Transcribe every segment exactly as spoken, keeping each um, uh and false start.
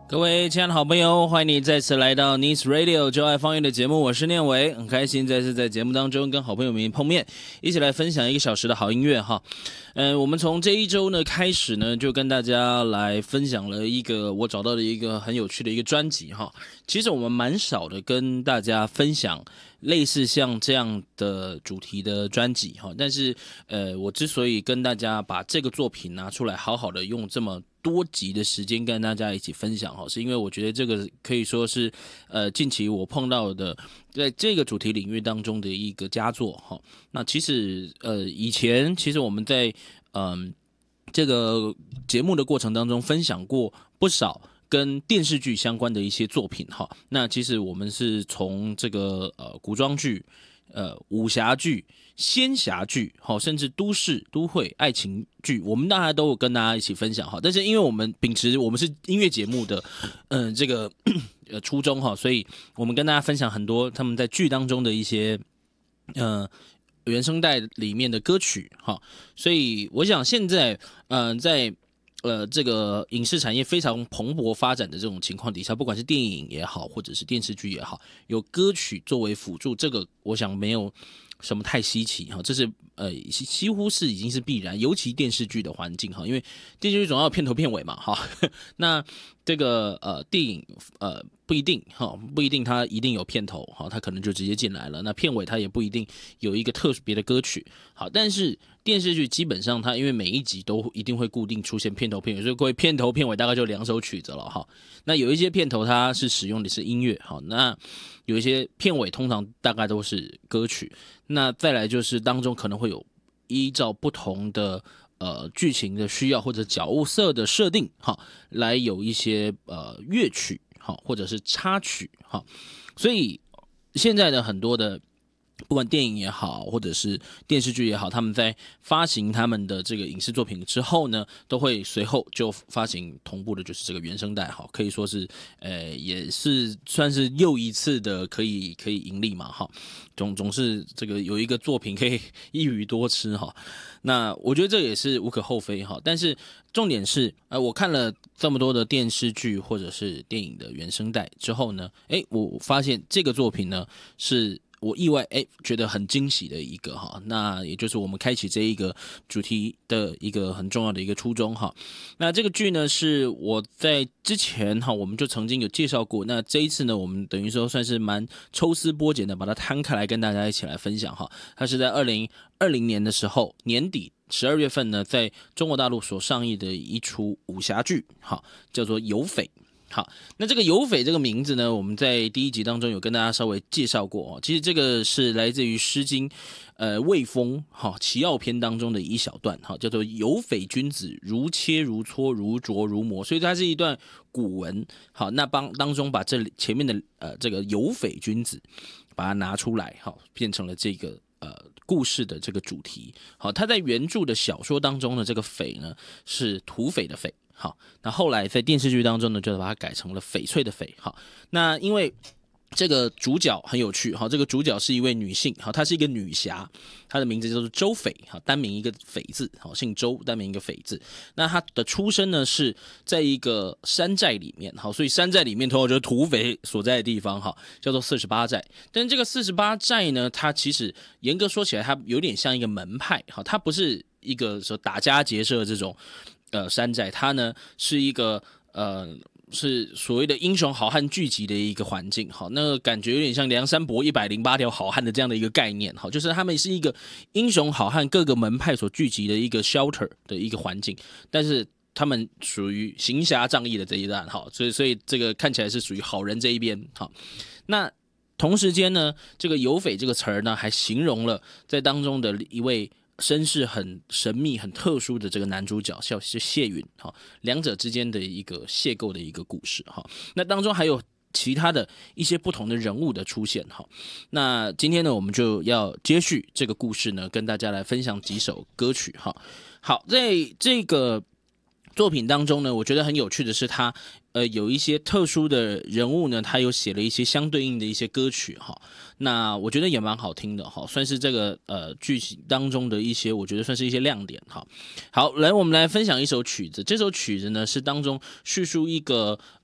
各位亲爱的好朋友，欢迎你再次来到 Nice Radio 就爱方言的节目，我是念伟，很开心再次在节目当中跟好朋友们碰面，一起来分享一个小时的好音乐哈。嗯、呃，我们从这一周呢开始呢，就跟大家来分享了一个我找到的一个很有趣的一个专辑哈。其实我们蛮少的跟大家分享类似像这样的主题的专辑哈，但是呃，我之所以跟大家把这个作品拿出来，好好的用这么多集的时间跟大家一起分享哈，是因为我觉得这个可以说是呃近期我碰到的在这个主题领域当中的一个佳作哈。那其实呃以前其实我们在嗯、呃、这个节目的过程当中分享过不少跟电视剧相关的一些作品哈。那其实我们是从这个呃古装剧、呃武侠剧、仙侠剧，好，甚至都市、都会、爱情剧，我们大家都有跟大家一起分享哈。但是因为我们秉持我们是音乐节目的，嗯、呃，这个呃初衷哈，所以我们跟大家分享很多他们在剧当中的一些呃原声带里面的歌曲哈。所以我想现在呃在呃，这个影视产业非常蓬勃发展的这种情况底下，不管是电影也好，或者是电视剧也好，有歌曲作为辅助，这个我想没有什么太稀奇哈，这是呃几乎是已经是必然，尤其电视剧的环境哈，因为电视剧总要有片头片尾嘛哈，那这个呃电影呃不一定哈，不一定它一定有片头哈，它可能就直接进来了，那片尾它也不一定有一个特别的歌曲，好，但是电视剧基本上它因为每一集都一定会固定出现片头片尾，所以各位片头片尾大概就两首曲子了哈。那有一些片头它是使用的是音乐哈，那有一些片尾通常大概都是歌曲。那再来就是当中可能会有依照不同的呃剧情的需要或者角色的设定哈，来有一些呃乐曲哈或者是插曲哈。所以现在的很多的不管电影也好，或者是电视剧也好，他们在发行他们的这个影视作品之后呢，都会随后就发行同步的，就是这个原声带，哈，可以说是，呃，也是算是又一次的可以可以盈利嘛，哈，总总是这个有一个作品可以一鱼多吃，哈，那我觉得这也是无可厚非，哈，但是重点是，呃，我看了这么多的电视剧或者是电影的原声带之后呢，哎，我发现这个作品呢是我意外哎觉得很惊喜的一个哈，那也就是我们开启这一个主题的一个很重要的一个初衷哈。那这个剧呢是我在之前哈我们就曾经有介绍过，那这一次呢我们等于说算是蛮抽丝剥茧的把它摊开来跟大家一起来分享哈。它是在二零二零年的时候年底十二月份呢在中国大陆所上映的一出武侠剧哈，叫做《有匪》。好，那这个有匪这个名字呢，我们在第一集当中有跟大家稍微介绍过哦。其实这个是来自于《诗经》呃《卫风》哈《齐奥篇》当中的一小段哈，叫做有匪君子，如切如磋，如琢如磨，所以它是一段古文。好，那帮当中把这前面的呃这个有匪君子把它拿出来，好，变成了这个呃故事的这个主题。好，它在原著的小说当中呢，这个匪呢是土匪的匪。好，那后来在电视剧当中呢，就把它改成了翡翠的翡。好，那因为这个主角很有趣，好，这个主角是一位女性，好，她是一个女侠，她的名字叫做周翡，好，单名一个翡字，好，姓周，单名一个翡字。那她的出身呢是在一个山寨里面，好，所以山寨里面通常就是土匪所在的地方，哈，叫做四十八寨。但这个四十八寨呢，它其实严格说起来，它有点像一个门派，好，它不是一个说打家劫舍这种。呃，山寨它呢是一个呃是所谓的英雄好汉聚集的一个环境，好，那个感觉有点像梁山伯一百零八条好汉的这样的一个概念，好，就是他们是一个英雄好汉各个门派所聚集的一个 shelter 的一个环境，但是他们属于行侠仗义的这一段，好，所以所以这个看起来是属于好人这一边，好，那同时间呢，这个有匪这个词儿呢，还形容了在当中的一位。身世很神秘、很特殊的这个男主角叫谢允，哈，两者之间的一个邂逅的一个故事，哈。那当中还有其他的一些不同的人物的出现，哈。那今天呢，我们就要接续这个故事呢，跟大家来分享几首歌曲，哈。好，在这个作品当中呢，我觉得很有趣的是它。呃，有一些特殊的人物呢，他有写了一些相对应的一些歌曲哈，那我觉得也蛮好听的哈，算是这个呃剧情当中的一些，我觉得算是一些亮点哈。好，来我们来分享一首曲子，这首曲子呢是当中叙述一个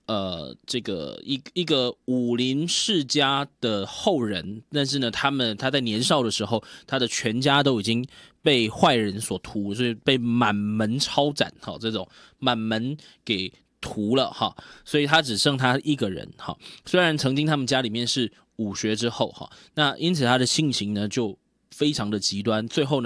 呃，这个一一个武林世家的后人，但是呢，他们他在年少的时候，他的全家都已经被坏人所屠，所以被满门抄斩，哈，这种满门给屠了哈，所以他只剩他一个人哈。虽然曾经他们家里面是武学之后哈，那因此他的性情呢就非常的极端，最后呢。